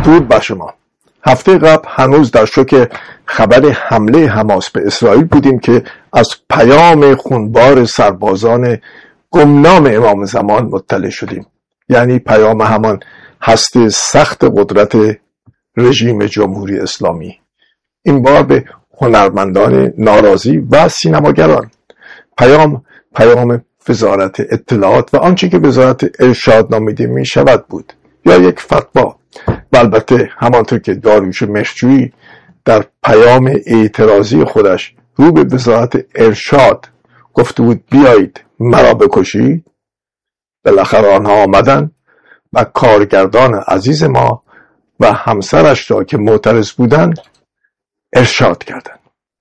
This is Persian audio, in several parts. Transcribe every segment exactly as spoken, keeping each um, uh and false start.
درود بر شما. هفته قبل هنوز در شوک خبر حمله حماس به اسرائیل بودیم که از پیام خونبار سربازان گمنام امام زمان مطلع شدیم، یعنی پیام همان هست سخت قدرت رژیم جمهوری اسلامی، این بار به هنرمندان ناراضی و سینماگران. پیام پیام وزارت اطلاعات و آنچه که وزارت ارشاد نامیده می شود بود، یا یک فتوا. و البته همانطور که داریوش مهرجویی در پیام اعتراضی خودش رو به وزارت ارشاد گفته بود بیایید مرا بکشید، بالاخره آنها آمدن و کارگردان عزیز ما و همسرش را که معترض بودند ارشاد کردند.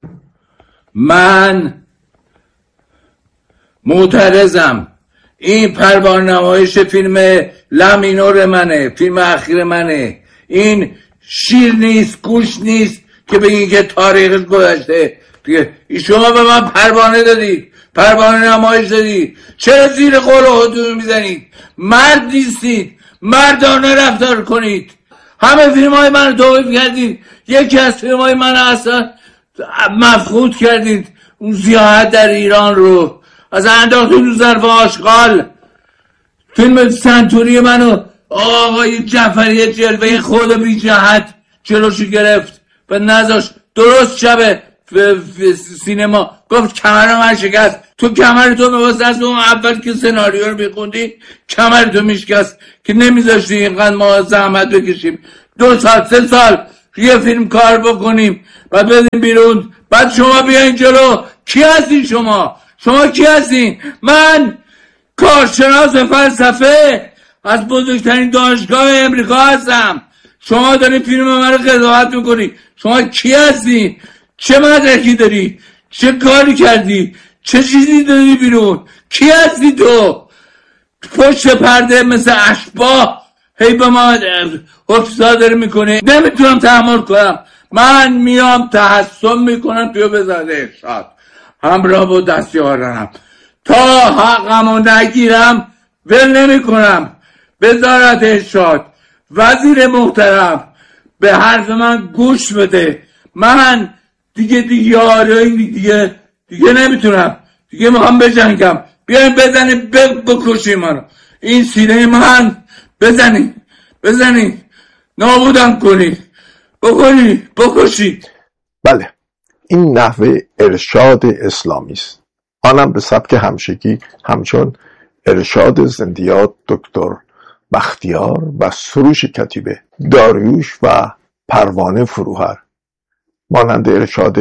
من معترضم. این پروانه نمایش فیلم لامینور منه، فیلم اخیر منه. این شیر نیست، گوش نیست که بگین که تاریخش گذشته. شما به من پروانه دادید، پروانه نمایش دادید، چرا زیر قول خودتون میزنید؟ مرد نیستید، مردانه رفتار کنید. همه فیلم های من رو توقیف کردید، یکی از فیلم های من اصلا مفقود کردید، اون سیاحت در ایران رو از انداختید رو ظرف آشغال. فیلم سنتوری منو آقای جعفری جلوه خود بی جهت جلوشو گرفت و نذاشت. درست شبه سینما گفت کمر من شکست. تو کمر تو می‌واسه از اون اول که سناریو رو می‌خوندی کمر تو میشکست که نمیذاشتی اینقدر ما زحمت بکشیم دو سال سه سال یه فیلم کار بکنیم بعد بدیم بیرون، بعد شما بیاین جلو. کی هستین شما؟ شما کی هستین؟ من کارشناس فلسفه از بزرگترین دانشگاه امریکا هستم. شما دارین فیلم من رو قضاوت میکنی. شما کی هستی؟ چه مدرکی داری؟ چه کاری کردی؟ چه چیزی داری بیرون؟ کی هستی تو؟ پشت پرده مثل اشباح هی به ما حکم صادر میکنی. نمیتونم تحمل کنم. من میام تحصن میکنم توی وزارت ارشاد همراه با دستیارانم تا حقمو نگیرم ول نمی کنم. وزارت ارشاد، وزیر محترم به حرف من گوش بده. من دیگه دیگه آره دیگه دیگه نمیتونم، دیگه میخوام بجنگم. بیاین بزنین بکشین منو، این سینه من بزنین بزنین نابودم کنین، بکنین بکشین. بله، این نحوه ارشاد اسلامی است، آنم به سبک همشگی همچون ارشاد زندیات دکتر بختیار و سروش کتیبه داریوش و پروانه فروهر، مانند ارشاد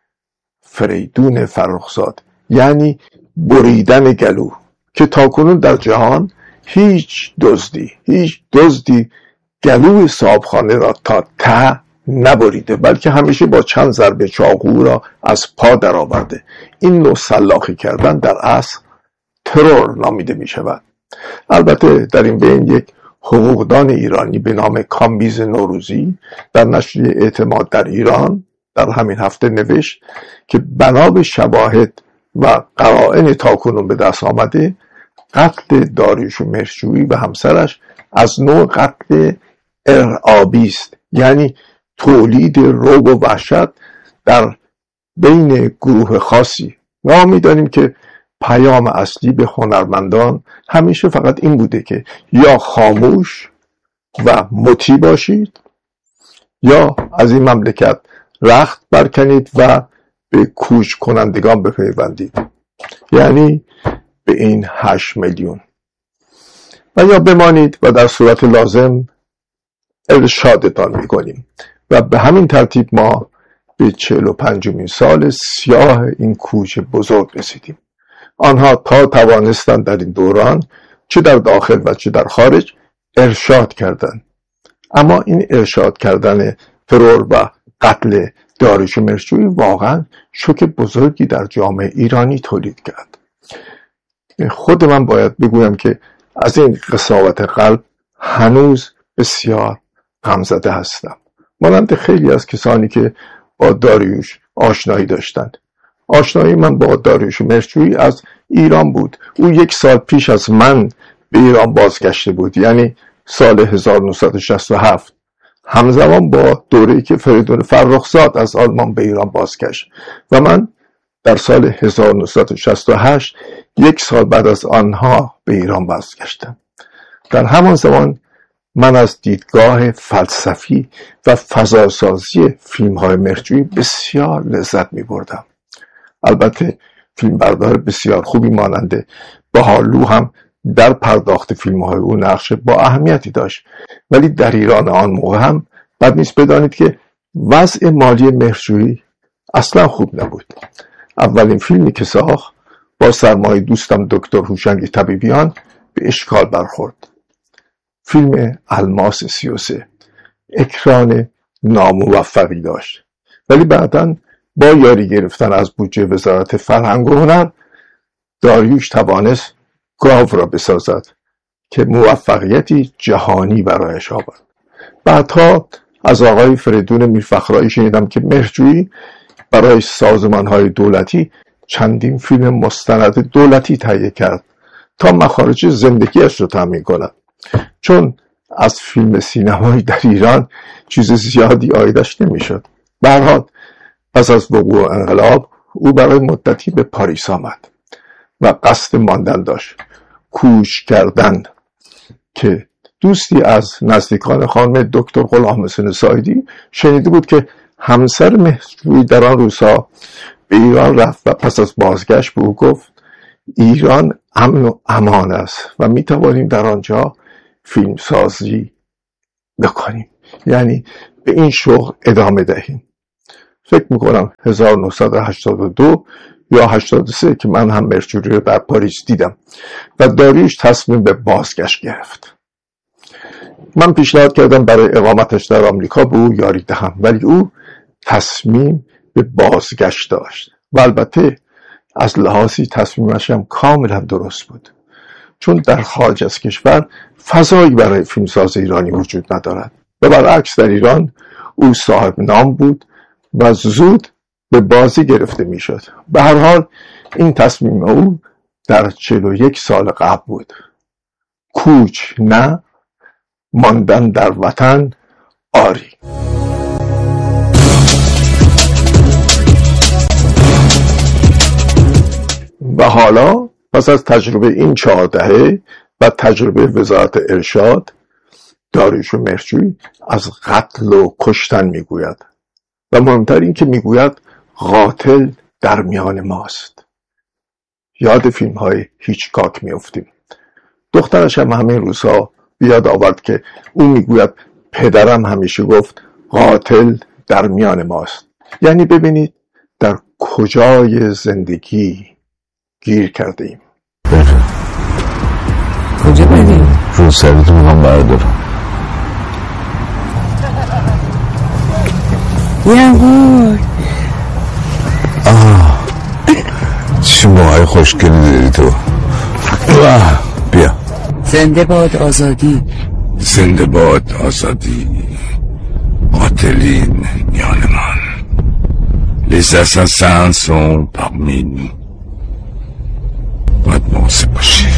فریدون فرخزاد، یعنی بریدن گلو، که تاکنون در جهان هیچ دزدی هیچ دزدی گلوی صاحبخانه را تا ته نبریده، بلکه همیشه با چند ضربه چاقو را از پا درآورده. این نوع سلاخی کردن در اصل ترور نامیده می شود. البته در این بین یک حقوقدان ایرانی به نام کامبیز نوروزی در نشریه اعتماد در ایران در همین هفته نوشت که بنا به شواهد و قرائن تاکنون به دست آمده، قتل داریوش مهرجویی و همسرش از نوع قتل ارعابی است، یعنی تولید رعب و وحشت در بین گروه خاصی. ما می‌دانیم که پیام اصلی به هنرمندان همیشه فقط این بوده که یا خاموش و مطیع باشید یا از این مملکت رخت برکنید و به کوچ کنندگان بپیوندید، یعنی به این هشت میلیون، و یا بمانید و در صورت لازم ارشادتان میکنیم. و به همین ترتیب ما به چهل و پنجمین سال سیاه این کوچ بزرگ رسیدیم. آنها تا توانستند در این دوران چه در داخل و چه در خارج ارشاد کردند، اما این ارشاد کردن ترور و قتل داریوش مهرجویی واقعا شوک بزرگی در جامعه ایرانی تولید کرد. خود من باید بگویم که از این قساوت قلب هنوز بسیار غمزده هستم، مانند خیلی از کسانی که با داریوش آشنایی داشتند. آشنایی من با داریوش مهرجویی از ایران بود. او یک سال پیش از من به ایران بازگشته بود، یعنی سال هزار و نهصد و شصت و هفت. همزمان با دوره‌ای که فریدون فرخزاد از آلمان به ایران بازگشت و من در سال هزار و نهصد و شصت و هشت یک سال بعد از آنها به ایران بازگشتم. در همان زمان من از دیدگاه فلسفی و فضاسازی فیلم‌های مهرجویی بسیار لذت می‌بردم. البته فیلمبردار بسیار خوبی مانند بهارلو هم در پرداخت فیلم‌های او نقش با اهمیتی داشت، ولی در ایران آن موقع هم بد نیست بدانید که وضع مالی مهرجویی اصلا خوب نبود. اولین فیلمی که ساخت با سرمایه دوستم دکتر هوشنگ طبیبیان به اشکال برخورد. فیلم الماس سی و سه اکران ناموفقی داشت، ولی بعداً با یاری گرفتن از بودجه وزارت فرهنگ و هنر داریوش توانست گاو را بسازد که موفقیتی جهانی برایش آورد. بعدها از آقای فریدون میرفخرایی شنیدم که مهرجویی برای سازمان‌های دولتی چندین فیلم مستند دولتی تهیه کرد تا مخارج زندگیش را تامین کند. چون از فیلم سینمایی در ایران چیز زیادی عایدش نمی‌شد. به هر حال پس از وقوع انقلاب او برای مدتی به پاریس آمد و قصد ماندن داشت، کوش کردن، که دوستی از نزدیکان خانم دکتر غلام حسین سایدی شنیده بود که همسر مهرجویی در آن روزها به ایران رفت و پس از بازگشت به او گفت ایران امن و امان است و می توانیم در آنجا فیلم سازی بکنیم، یعنی به این شغل ادامه دهیم. فکر میکنم هزار و نهصد و هشتاد و دو یا هشتاد و سه که من هم مهرجویی رو در پاریس دیدم و داریوش تصمیم به بازگشت گرفت. من پیشنهاد کردم برای اقامتش در آمریکا به او یاری دهم، ولی او تصمیم به بازگشت داشت و البته از لحاظی تصمیمش هم کاملا درست بود، چون در خارج از کشور فضایی برای فیلمساز ایرانی وجود ندارد و برعکس در ایران او صاحب نام بود و زود به بازی گرفته میشد. به هر حال این تصمیم او در چهل و یک سال قبل بود. کوچ نه، ماندن در وطن آری. و حالا پس از تجربه این چهار دهه و تجربه وزارت ارشاد، داریوش مهرجویی از قتل و کشتن میگوید و مهمتر این که میگوید قاتل در میان ماست. یاد فیلم های هیچکاک میافتیم. دخترش هم همین روزها بیاد آورد که او میگوید پدرم همیشه گفت قاتل در میان ماست. یعنی ببینید در کجای زندگی گیر کرده ایم. کجا بریم؟ رو سرتو میخوام بردارم. یهود آه چه موهای خوشگلی داری تو. بیا. زنده باد آزادی. زنده باد آزادی. قاتلین میان من. Les assassins sont parmi nous. باید محاسب باشی.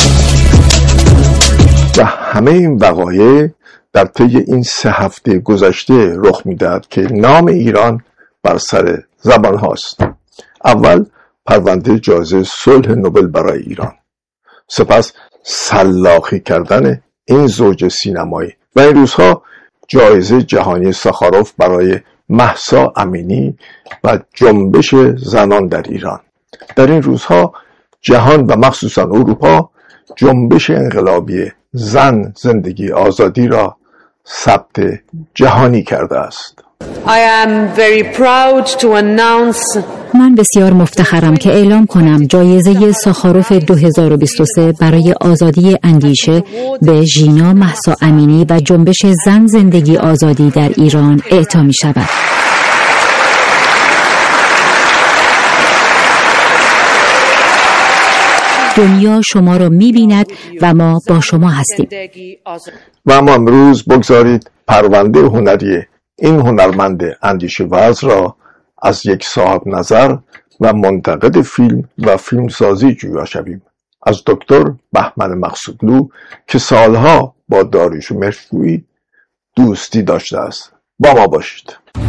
و همه این وقایع در طی این سه هفته گذشته رخ میدهد که نام ایران بر سر زبان هاست. اول پرونده جایزه صلح نوبل برای ایران، سپس سلاخی کردن این زوج سینمایی و این روزها جایزه جهانی ساخاروف برای مهسا امینی و جنبش زنان در ایران. در این روزها جهان و مخصوصا اروپا جنبش انقلابی زن زندگی آزادی را ثبت جهانی کرده است. I am very proud to announce من بسیار مفتخرم که اعلام کنم جایزه ساخاروف دو هزار و بیست و سه برای آزادی اندیشه به ژینا مهسا امینی و جنبش زن زندگی آزادی در ایران اعطا می شود. دنیا شما را می بیند و ما با شما هستیم. و اما امروز بگذارید پرونده هنری این هنرمند اندیشه ورز را از یک صاحب نظر و منتقد فیلم و فیلمسازی جویا شویم، از دکتر بهمن مقصودلو که سالها با داریوش مهرجویی دوستی داشته است. با ما باشید.